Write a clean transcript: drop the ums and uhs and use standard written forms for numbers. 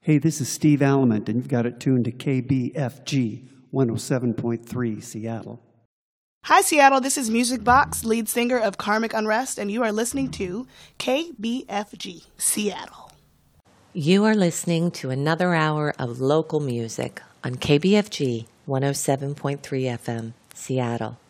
Hey, this is Steve Alamant, and you've got it tuned to KBFG 107.3 Seattle. Hi, Seattle. This is Music Box, lead singer of Karmic Unrest, and you are listening to KBFG Seattle. You are listening to another hour of local music on KBFG 107.3 FM, Seattle.